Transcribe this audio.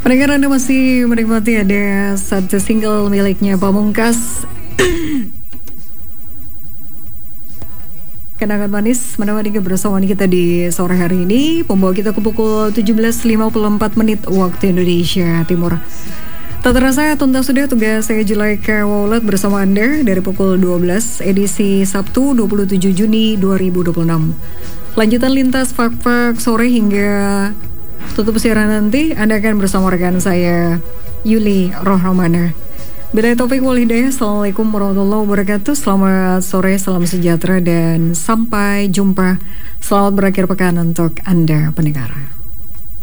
Pendengar, Anda masih menikmati ada satu single miliknya Pamungkas, Kenangan Manis, menemani kebersamaan kita di sore hari ini, membawa kita ke pukul 17.54 waktu Indonesia Timur. Tak terasa tuntas sudah tugas saya Julaika Waulat bersama Anda dari pukul 12 edisi Sabtu 27 Juni 2026. Lanjutan lintas fak-fak sore hingga tutup siaran nanti, Anda akan bersama rekan saya Yuli Rohramana. Bila topik wal hidayah, Assalamualaikum warahmatullahi wabarakatuh. Selamat sore, salam sejahtera dan sampai jumpa. Selamat berakhir pekan untuk Anda pendengar.